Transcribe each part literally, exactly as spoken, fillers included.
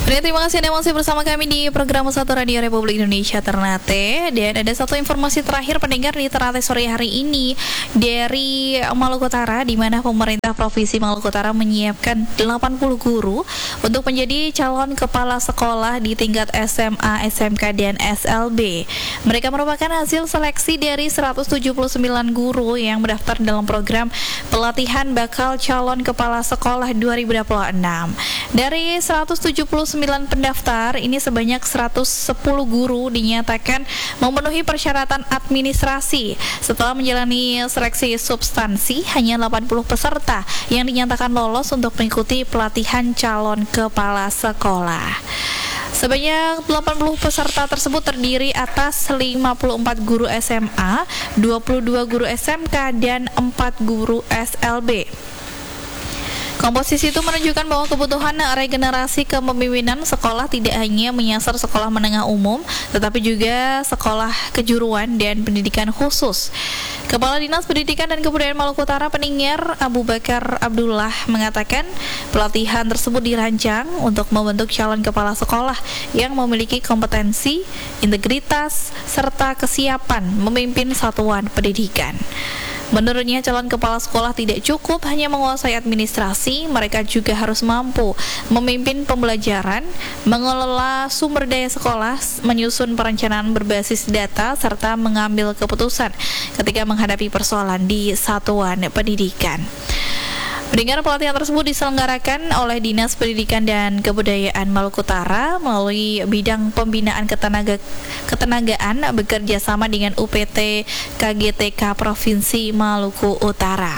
Oke, terima kasih Anda masih bersama kami di program Satu Radio Republik Indonesia Ternate. Dan ada satu informasi terakhir pendengar di Ternate sore hari ini dari Maluku Utara, di mana pemerintah Provinsi Maluku Utara menyiapkan delapan puluh guru untuk menjadi calon kepala sekolah di tingkat S M A, S M K, dan S L B. Mereka merupakan hasil seleksi dari seratus tujuh puluh sembilan guru yang mendaftar dalam program pelatihan bakal calon kepala sekolah dua ribu dua puluh enam. Dari seratus tujuh puluh sembilan pendaftar, ini sebanyak seratus sepuluh guru dinyatakan memenuhi persyaratan administrasi. Setelah menjalani seleksi substansi, hanya delapan puluh peserta yang dinyatakan lolos untuk mengikuti pelatihan calon kepala sekolah. Sebanyak delapan puluh peserta tersebut terdiri atas lima puluh empat guru S M A, dua puluh dua guru S M K, dan empat guru S L B. Komposisi itu menunjukkan bahwa kebutuhan regenerasi kepemimpinan sekolah tidak hanya menyasar sekolah menengah umum, tetapi juga sekolah kejuruan dan pendidikan khusus. Kepala Dinas Pendidikan dan Kebudayaan Maluku Utara Peninggar Abu Bakar Abdullah mengatakan pelatihan tersebut dirancang untuk membentuk calon kepala sekolah yang memiliki kompetensi, integritas, serta kesiapan memimpin satuan pendidikan. Menurutnya, calon kepala sekolah tidak cukup hanya menguasai administrasi, mereka juga harus mampu memimpin pembelajaran, mengelola sumber daya sekolah, menyusun perencanaan berbasis data, serta mengambil keputusan ketika menghadapi persoalan di satuan pendidikan. Pendengar, pelatihan tersebut diselenggarakan oleh Dinas Pendidikan dan Kebudayaan Maluku Utara melalui bidang pembinaan ketenaga, ketenagaan bekerja sama dengan U P T K G T K Provinsi Maluku Utara.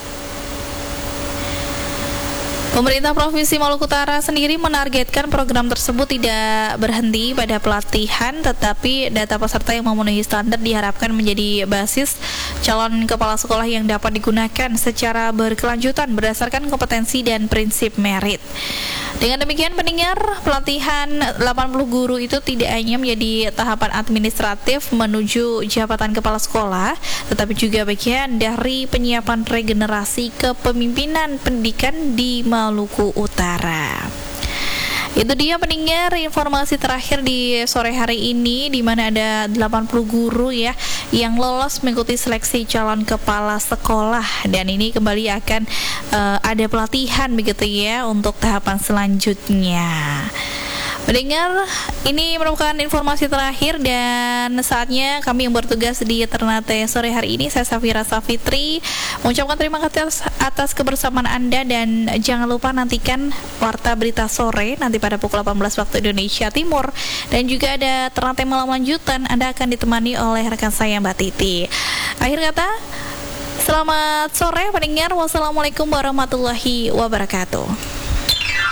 Pemerintah Provinsi Maluku Utara sendiri menargetkan program tersebut tidak berhenti pada pelatihan, tetapi data peserta yang memenuhi standar diharapkan menjadi basis calon kepala sekolah yang dapat digunakan secara berkelanjutan berdasarkan kompetensi dan prinsip merit. Dengan demikian, pendengar, pelatihan delapan puluh guru itu tidak hanya menjadi tahapan administratif menuju jabatan kepala sekolah, tetapi juga bagian dari penyiapan regenerasi kepemimpinan pendidikan di Maluku Utara. Itu dia pendengar informasi terakhir di sore hari ini, di mana ada delapan puluh guru ya yang lolos mengikuti seleksi calon kepala sekolah, dan ini kembali akan uh, ada pelatihan begitu ya untuk tahapan selanjutnya. Mendengar, ini merupakan informasi terakhir dan saatnya kami yang bertugas di Ternate sore hari ini, saya Safira Safitri, mengucapkan terima kasih atas, atas kebersamaan Anda, dan jangan lupa nantikan Warta Berita Sore nanti pada pukul delapan belas waktu Indonesia Timur, dan juga ada Ternate Malam Lanjutan. Anda akan ditemani oleh rekan saya Mbak Titi. Akhir kata, selamat sore pendengar, wassalamualaikum warahmatullahi wabarakatuh.